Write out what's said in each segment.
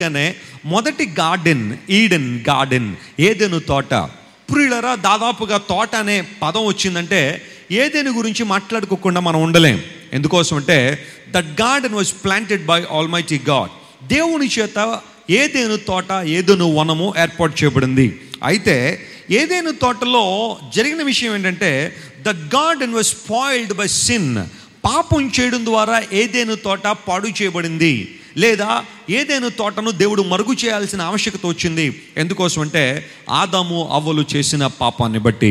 ఏంటంటే మొదటి garden Eden garden, ఏదెను తోట. ప్రియులరా, దాదాపుగా తోట అనే పదం వచ్చిందంటే ఏదెను గురించి మాట్లాడుకోకుండా మనం ఉండలేం. ఎందుకోసం అంటే that garden was planted by almighty God. దేవుని చేత ఏదెను తోట, ఏదెను వనము ఏర్పాటు చేయబడింది. అయితే ఏదెను తోటలో జరిగిన విషయం ఏంటంటే that garden was spoiled by sin. పాపం చేయడం ద్వారా ఏదెను తోట పాడు చేయబడింది, లేదా ఏదెను తోటను దేవుడు మరుగు చేయాల్సిన ఆవశ్యకత వచ్చింది. ఎందుకోసం అంటే ఆదాము అవ్వలు చేసిన పాపాన్ని బట్టి.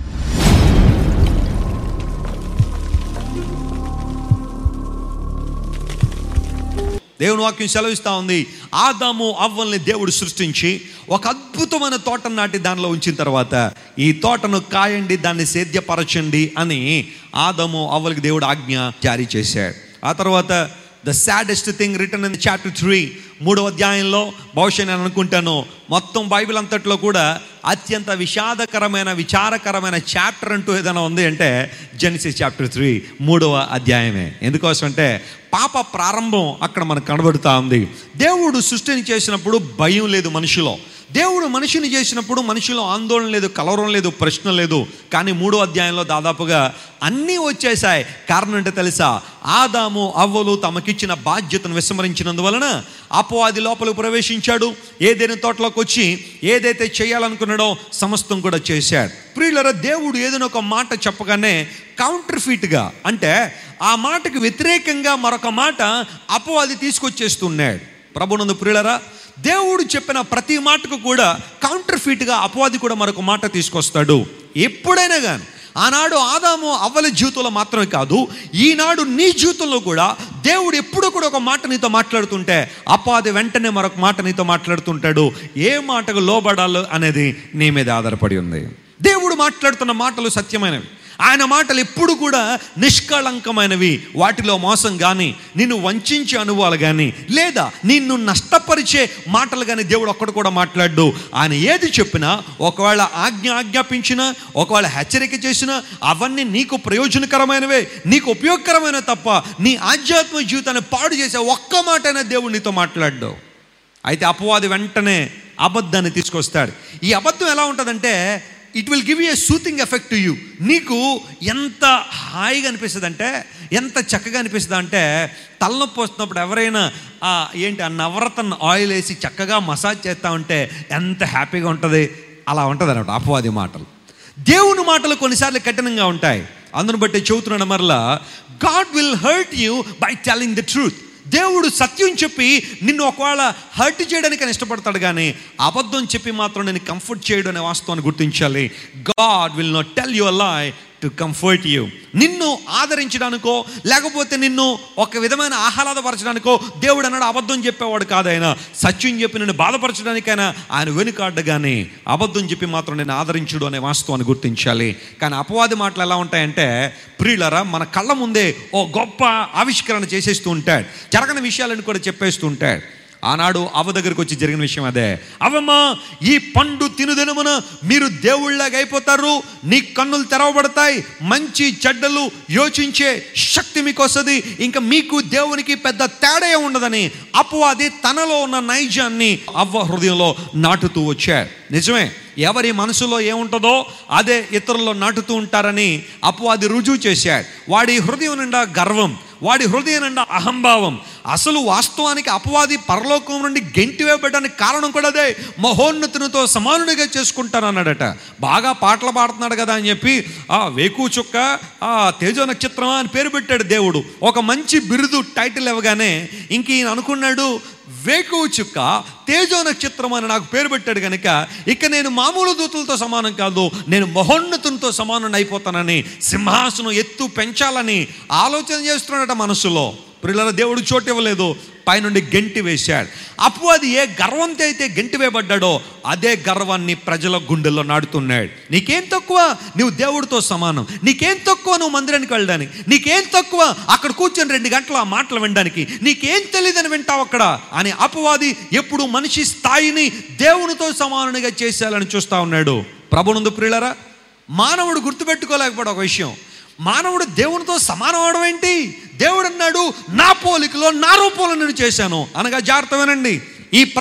దేవుని వాక్యం సెలవిస్తూ ఉంది, ఆదాము అవ్వల్ని దేవుడు సృష్టించి ఒక అద్భుతమైన తోటను నాటి దానిలో ఉంచిన తర్వాత ఈ తోటను కాయండి, దాన్ని సేద్యపరచండి అని ఆదాము అవ్వలకి దేవుడు ఆజ్ఞ జారీ చేశాడు. ఆ తర్వాత the saddest thing return in chapter 3, 3వ అధ్యాయంలో, బహుశా నేను అనుకుంటాను మొత్తం బైబిల్ అంతట్లో కూడా అత్యంత విచారకరమైన చాప్టర్ అంటూ ఏదైనా ఉంది అంటే జెనసిస్ చాప్టర్ 3, 3వ అధ్యాయమే. ఎందుకోసం అంటే పాప ప్రారంభం అక్కడ మనకు కనబడుతూ ఉంది. దేవుడు సృష్టిని చేసినప్పుడు భయం లేదు మనిషిలో. దేవుడు మనిషిని చేసినప్పుడు మనిషిలో ఆందోళన లేదు, కలవరం లేదు, ప్రశ్న లేదు. కానీ 3వ అధ్యాయంలో దాదాపుగా అన్నీ వచ్చేసాయి. కారణం అంటే తెలుసా? ఆదాము అవ్వలు తమకిచ్చిన బాధ్యతను విస్మరించినందువలన అపవాది లోపలికి ప్రవేశించాడు. ఏదైనా తోటలోకి వచ్చి ఏదైతే చేయాలనుకున్నాడో సమస్తం కూడా చేశాడు. ప్రియులారా, దేవుడు ఏదైనా ఒక మాట చెప్పగానే కౌంటర్ ఫీట్గా, అంటే ఆ మాటకు వ్యతిరేకంగా మరొక మాట అపవాది తీసుకొచ్చేస్తున్నాడు. ప్రభునందు ప్రియులారా, దేవుడు చెప్పిన ప్రతి మాటకు కూడా కౌంటర్ ఫీట్గా అపవాది కూడా మరొక మాట తీసుకొస్తాడు. ఎప్పుడైనా కానీ ఆనాడు ఆదాము అవ్వల జీవితంలో మాత్రమే కాదు, ఈనాడు నీ జీవితంలో కూడా దేవుడు ఎప్పుడూ కూడా ఒక మాట నీతో మాట్లాడుతుంటే అపవాది వెంటనే మరొక మాట నీతో మాట్లాడుతుంటాడు. ఏ మాటకు లోబడాలో అనేది నీ మీద ఆధారపడి ఉంది. దేవుడు మాట్లాడుతున్న మాటలు సత్యమైనవి. ఆయన మాటలు ఎప్పుడు కూడా నిష్కళంకమైనవి. వాటిలో మోసం కానీ, నిన్ను వంచే అనుభవాలు కానీ, లేదా నిన్ను నష్టపరిచే మాటలు కానీ దేవుడు ఒక్కడు కూడా మాట్లాడు. ఆయన ఏది చెప్పినా, ఒకవేళ ఆజ్ఞాపించినా, ఒకవేళ హెచ్చరిక చేసినా అవన్నీ నీకు ప్రయోజనకరమైనవే, నీకు ఉపయోగకరమైన తప్ప నీ ఆధ్యాత్మిక జీవితాన్ని పాడు చేసే ఒక్క మాటైనా దేవుడు నీతో మాట్లాడు. అయితే అపవాది వెంటనే అబద్ధాన్ని తీసుకొస్తాడు. ఈ అబద్ధం ఎలా ఉంటుందంటే it will give you A soothing effect to you. నీకు ఎంత హాయిగా అనిపిస్తుంది అంటే, ఎంత చక్కగా అనిపిస్తుంది అంటే, తలనొప్పి వస్తున్నప్పుడు ఎవరైనా ఆ నవరత్న ఆయిల్ వేసి చక్కగా మసాజ్ చేస్తూ ఉంటే ఎంత హ్యాపీగా ఉంటుంది. అలా ఉంటుంది అన్నమాట అపవాది మాటలు. దేవుని మాటలు కొన్నిసార్లు కఠినంగా ఉంటాయి. అందును బట్టి చెబుతున్నాను మరలా, God will hurt you by telling the truth. దేవుడు సత్యం చెప్పి నిన్ను ఒకవేళ హర్ట్ చేయడానికి ఇష్టపడతాడు, కానీ అబద్ధం చెప్పి మాత్రం నేను కంఫర్ట్ చేయడం అనే వాస్తవాన్ని గుర్తించాలి. God will not tell you a లై టు కంఫర్ట్ యూ. నిన్ను ఆదరించడానికో లేకపోతే నిన్ను ఒక విధమైన ఆహ్లాదపరచడానికో దేవుడు అన్నాడు అబద్ధం చెప్పేవాడు కాదు. ఆయన సత్యం చెప్పి నిన్ను బాధపరచడానికైనా ఆయన వెనుకాడ్డు, కానీ అబద్ధం చెప్పి మాత్రం నేను ఆదరించుడు అనే వాస్తవాన్ని గుర్తించాలి. కానీ అపవాది మాటలు ఎలా ఉంటాయంటే, ప్రియులరా, మన కళ్ళ ముందే ఓ గొప్ప ఆవిష్కరణ చేసేస్తూ ఉంటాడు, జరగని విషయాలను కూడా చెప్పేస్తూ ఉంటాడు. ఆనాడు అవ్వ దగ్గరికి వచ్చి జరిగిన విషయం అదే. అవ్వమ్మా, ఈ పండు తినుదినమున మీరు దేవుళ్ళగా అయిపోతారు, నీ కన్నులు తెరవబడతాయి, మంచి చెడ్డలు యోచించే శక్తి మీకు వస్తుంది, ఇంకా మీకు దేవునికి పెద్ద తేడా ఉండదని అపవాది తనలో ఉన్న నైజాన్ని అవ్వ హృదయంలో నాటుతూ వచ్చాడు. నిజమే, ఎవరి మనసులో ఏముంటుందో అదే ఇతరుల్లో నాటుతూ ఉంటారని అపవాది రుజువు చేశాడు. వాడి హృదయం నిండా గర్వం, వాడి హృదయం నిండా అహంభావం. అసలు వాస్తవానికి అపవాది పరలోకం నుండి గెంటివేయబడడానికి కారణం కూడా అదే. మహోన్నతునితో సమానుడిగా చేసుకుంటానన్నాడట. బాగా పాటలు పాడుతున్నాడు కదా అని చెప్పి వేకు చుక్క, తేజో నక్షత్రమా అని పేరు పెట్టాడు దేవుడు. ఒక మంచి బిరుదు టైటిల్ ఇవ్వగానే ఇంక ఈయన అనుకున్నాడు, వేకువ చుక్క తేజో నక్షత్రం అని నాకు పేరు పెట్టాడు కనుక ఇక నేను మామూలు దూతలతో సమానం కాదు, నేను మహోన్నతునితో సమానం అయిపోతానని, సింహాసనం ఎత్తు పెంచాలని ఆలోచన చేస్తున్నాడట మనసులో. ప్రియులారా, దేవుడు చోటు ఇవ్వలేదు, పైనుండి గెంటి వేశాడు. అపవాది ఏ గర్వంతో అయితే గెంటి వేయబడ్డాడో అదే గర్వాన్ని ప్రజల గుండెల్లో నాటుతున్నాడు. నీకేం తక్కువ, నువ్వు దేవుడితో సమానం. నీకేం తక్కువ నువ్వు మందిరానికి వెళ్ళడానికి, నీకేం తక్కువ అక్కడ కూర్చొని 2 గంటలు ఆ మాటలు వినడానికి, నీకేం తెలియదని వింటావు అక్కడ అని అపవాది ఎప్పుడు మనిషి స్థాయిని దేవునితో సమానంగా చేసేయాలని చూస్తూ ఉన్నాడు. ప్రభునందు ప్రియులారా, మానవుడు గుర్తుపెట్టుకోలేకపోయాడు ఒక విషయం, మానవుడు దేవునితో సమానం అవడం ఏంటి? దేవుడు అన్నాడు, నా పోలికలో నా రూపంలో నేను చేశాను అనగా, జాగ్రత్త వినండి, ఈ